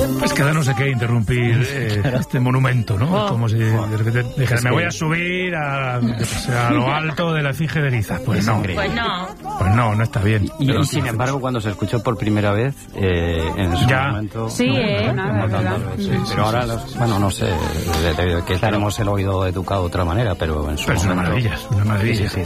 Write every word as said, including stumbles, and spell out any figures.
Es que da no sé qué interrumpir eh, este monumento, ¿no? Oh. Como si de repente dijera, me voy a subir a, a lo alto de la Efigie de Liza. Pues no. Pues no. Pues no, no está bien. Y, Pero, y sin embargo, cuando se escuchó por primera vez, eh, en su Ya. momento... Sí, ¿eh? como tantas veces. Sí, sí, pero ahora, sí, los- bueno, no sé, de- de- que tenemos el oído educado de otra manera, pero en su pero es una momento... maravilla, es una maravilla. Sí, sí, sí,